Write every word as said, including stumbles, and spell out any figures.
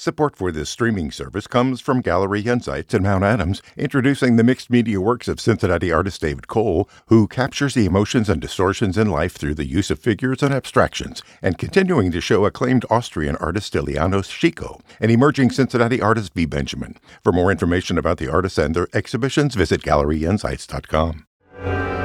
Support for this streaming service comes from Gallery Insights in Mount Adams, introducing the mixed media works of Cincinnati artist David Cole, who captures the emotions and distortions in life through the use of figures and abstractions, and continuing to show acclaimed Austrian artist Ilianos Chico and emerging Cincinnati artist V. Benjamin. For more information about the artists and their exhibitions, visit gallery insights dot com.